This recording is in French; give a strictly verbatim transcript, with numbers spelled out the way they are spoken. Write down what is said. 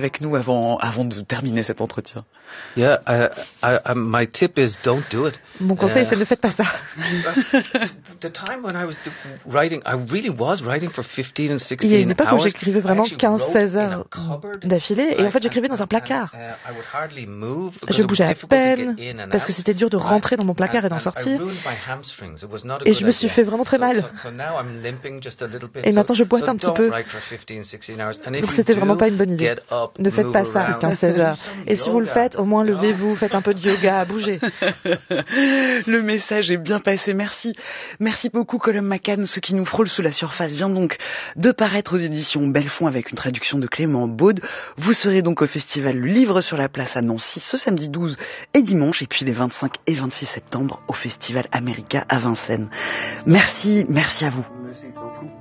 avec nous avant, avant de terminer cet entretien. Yeah, uh, I, I, my tip is don't do it. Mon conseil, Uh, c'est ne faites pas ça. The time when I was writing, I really was writing for fifteen and sixteen Il y a une époque où hours. j'écrivais vraiment quinze seize heures d'affilée, et en fait j'écrivais dans un placard. Je bougeais à peine, parce que c'était dur de rentrer dans mon placard et d'en sortir. Et je me suis fait vraiment très mal. Et maintenant je boite un petit peu. Donc c'était vraiment pas une bonne idée. Ne faites pas ça à quinze seize heures. Et si vous le faites, au moins levez-vous, faites un peu de yoga, bougez. Le message est bien passé, merci. Merci beaucoup Colum McCann. Ce qui nous frôle sous la surface vient donc de paraître aux éditions Bellefond avec une traduction de Clément Baude. Vous serez donc au festival Le Livre sur la Place à Nancy ce samedi douze et dimanche, et puis les vingt-cinq et vingt-six septembre au festival America à Vincennes. Merci, merci à vous. Merci beaucoup.